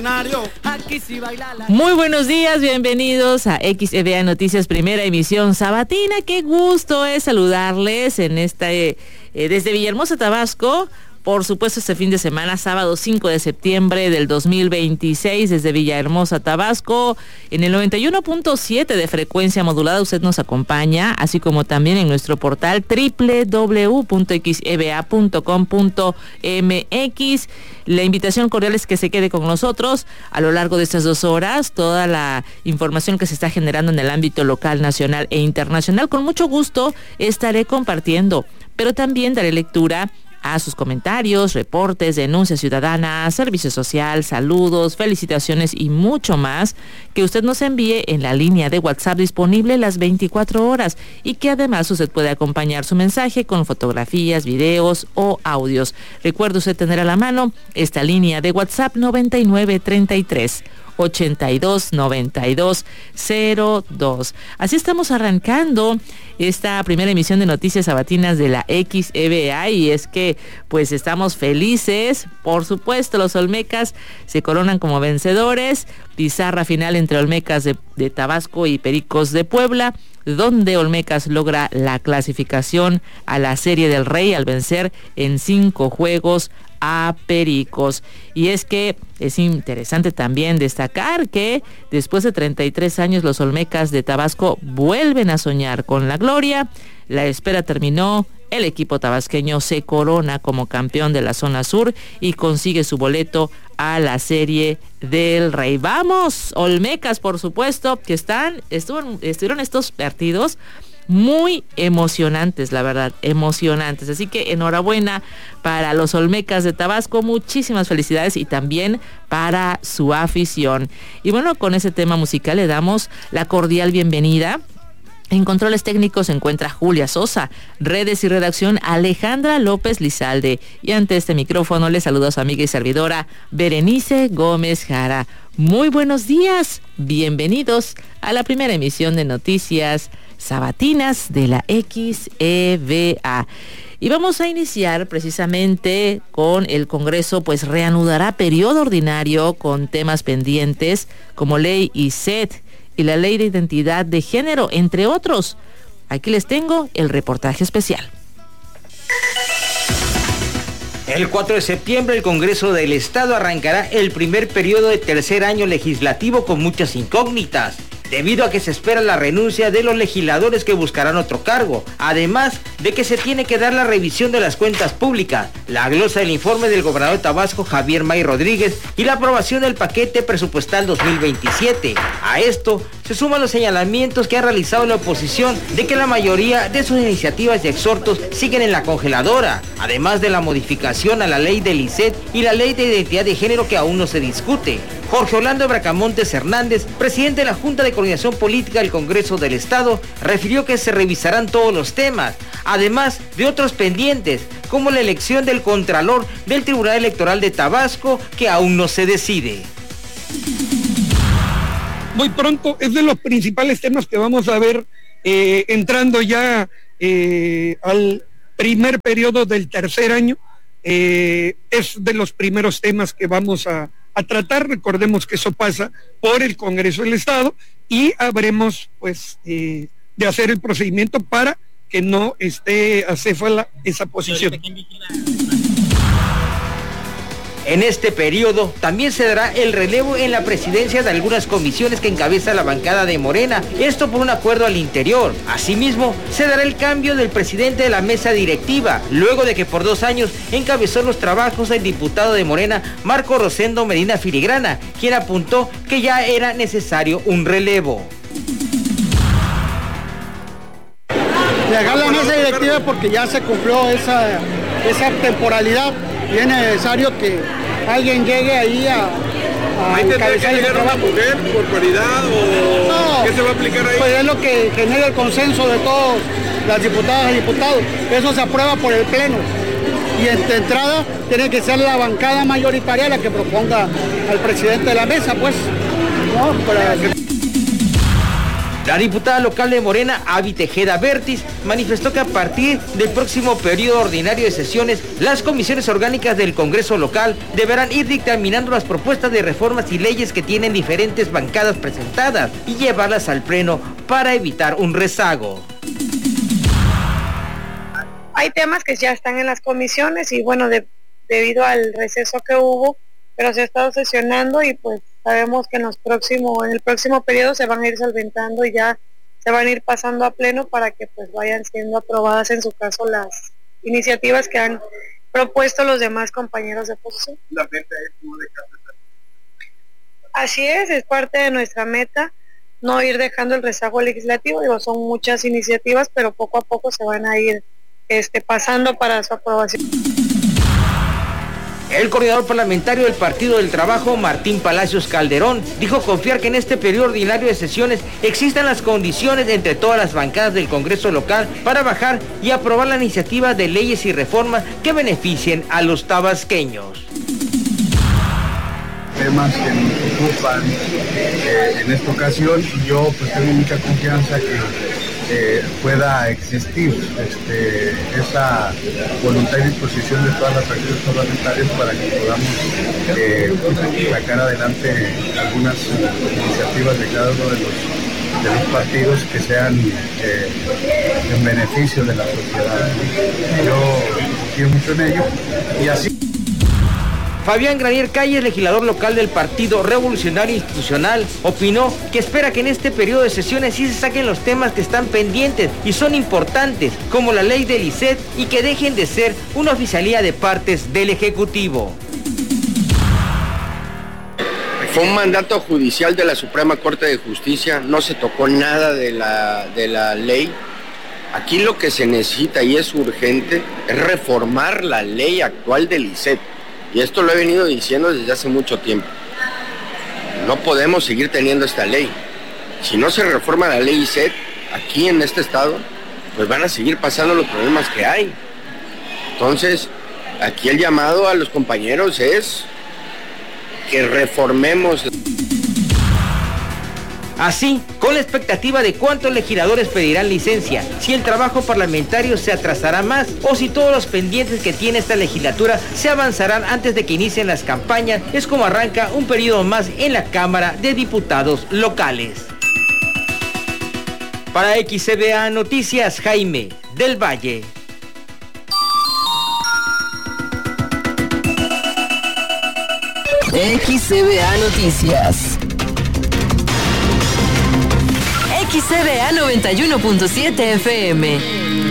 Muy buenos días, bienvenidos a XEVA Noticias, primera emisión sabatina. Qué gusto es saludarles en desde Villahermosa, Tabasco. Por supuesto, este fin de semana, sábado 5 de septiembre del 2026, desde Villahermosa, Tabasco, en el 91.7 de frecuencia modulada, usted nos acompaña, así como también en nuestro portal www.xeva.com.mx. La invitación cordial es que se quede con nosotros a lo largo de estas 2 horas, toda la información que se está generando en el ámbito local, nacional e internacional. Con mucho gusto estaré compartiendo, pero también daré lectura a sus comentarios, reportes, denuncias ciudadanas, servicio social, saludos, felicitaciones y mucho más que usted nos envíe en la línea de WhatsApp disponible las 24 horas y que además usted puede acompañar su mensaje con fotografías, videos o audios. Recuerde usted tener a la mano esta línea de WhatsApp 9933 829202. Así estamos arrancando esta primera emisión de Noticias Sabatinas de la XEVA, y es que pues estamos felices. Por supuesto, los Olmecas se coronan como vencedores. Pizarra final entre Olmecas de Tabasco y Pericos de Puebla, donde Olmecas logra la clasificación a la Serie del Rey al vencer en 5 juegos a Pericos. Y es que es interesante también destacar que después de 33 años los Olmecas de Tabasco vuelven a soñar con la gloria. La espera terminó, el equipo tabasqueño se corona como campeón de la zona sur y consigue su boleto a la Serie del Rey. Vamos, Olmecas, por supuesto, que estuvieron estos partidos muy emocionantes, la verdad, emocionantes. Así que enhorabuena para los Olmecas de Tabasco, muchísimas felicidades, y también para su afición. Y bueno, con ese tema musical le damos la cordial bienvenida. En controles técnicos se encuentra Julia Sosa, redes y redacción Alejandra López Lizalde, y ante este micrófono le saluda a su amiga y servidora Berenice Gómez Jara. Muy buenos días, bienvenidos a la primera emisión de Noticias Sabatinas de la XEVA. Y vamos a iniciar precisamente con el Congreso, pues reanudará periodo ordinario con temas pendientes como ley ISET y la ley de identidad de género, entre otros. Aquí les tengo el reportaje especial. El 4 de septiembre el Congreso del Estado arrancará el primer periodo de tercer año legislativo con muchas incógnitas, debido a que se espera la renuncia de los legisladores que buscarán otro cargo, además de que se tiene que dar la revisión de las cuentas públicas, la glosa del informe del gobernador de Tabasco, Javier May Rodríguez, y la aprobación del paquete presupuestal 2027. A esto se suman los señalamientos que ha realizado la oposición de que la mayoría de sus iniciativas y exhortos siguen en la congeladora, además de la modificación a la ley del ISET y la ley de identidad de género que aún no se discute. Jorge Orlando Bracamontes Hernández, presidente de la Junta de Coordinación Política del Congreso del Estado, refirió que se revisarán todos los temas, además de otros pendientes, como la elección del Contralor del Tribunal Electoral de Tabasco, que aún no se decide. Muy pronto es de los principales temas que vamos a ver entrando ya al primer periodo del tercer año. Es de los primeros temas que vamos a tratar. Recordemos que eso pasa por el Congreso del Estado y habremos pues de hacer el procedimiento para que no esté acéfala esa posición. En este periodo también se dará el relevo en la presidencia de algunas comisiones que encabeza la bancada de Morena, esto por un acuerdo al interior. Asimismo, se dará el cambio del presidente de la mesa directiva, luego de que por 2 años encabezó los trabajos el diputado de Morena, Marco Rosendo Medina Filigrana, quien apuntó que ya era necesario un relevo. Dejar la mesa directiva porque ya se cumplió esa temporalidad y es necesario que alguien llegue ahí a encabezar el trabajo. ¿Una mujer por paridad o no, qué se va a aplicar ahí? Pues es lo que genera el consenso de todos, las diputadas y diputados. Eso se aprueba por el Pleno. Y de entrada tiene que ser la bancada mayoritaria la que proponga al presidente de la mesa, pues. ¿No? La diputada local de Morena, Abby Tejeda Bertis, manifestó que a partir del próximo periodo ordinario de sesiones, las comisiones orgánicas del Congreso local deberán ir dictaminando las propuestas de reformas y leyes que tienen diferentes bancadas presentadas y llevarlas al Pleno para evitar un rezago. Hay temas que ya están en las comisiones y bueno, debido al receso que hubo, pero se ha estado sesionando y pues sabemos que en el próximo periodo se van a ir solventando y ya se van a ir pasando a pleno para que pues vayan siendo aprobadas en su caso las iniciativas que han propuesto los demás compañeros de oposición. La meta es no dejar de... Así es parte de nuestra meta, no ir dejando el rezago legislativo, son muchas iniciativas, pero poco a poco se van a ir pasando para su aprobación. El coordinador parlamentario del Partido del Trabajo, Martín Palacios Calderón, dijo confiar que en este periodo ordinario de sesiones existan las condiciones entre todas las bancadas del Congreso local para bajar y aprobar la iniciativa de leyes y reformas que beneficien a los tabasqueños. Temas que nos ocupan en esta ocasión, y yo pues tengo mucha confianza que pueda existir esa voluntad y disposición de todas las fracciones parlamentarias para que podamos sacar adelante algunas iniciativas de cada uno de los partidos que sean en beneficio de la sociedad. Yo confío mucho en ello y así. Fabián Granier Calles, legislador local del Partido Revolucionario Institucional, opinó que espera que en este periodo de sesiones sí se saquen los temas que están pendientes y son importantes, como la ley del ICET, y que dejen de ser una oficialía de partes del Ejecutivo. Fue un mandato judicial de la Suprema Corte de Justicia, no se tocó nada de la ley. Aquí lo que se necesita y es urgente es reformar la ley actual del ICET. Y esto lo he venido diciendo desde hace mucho tiempo. No podemos seguir teniendo esta ley. Si no se reforma la ley ICET, aquí en este estado, pues van a seguir pasando los problemas que hay. Entonces, aquí el llamado a los compañeros es que reformemos. Así, con la expectativa de cuántos legisladores pedirán licencia, si el trabajo parlamentario se atrasará más o si todos los pendientes que tiene esta legislatura se avanzarán antes de que inicien las campañas, es como arranca un periodo más en la Cámara de Diputados locales. Para XCBA Noticias, Jaime del Valle. XCBA Noticias. XCBA 91.7 FM.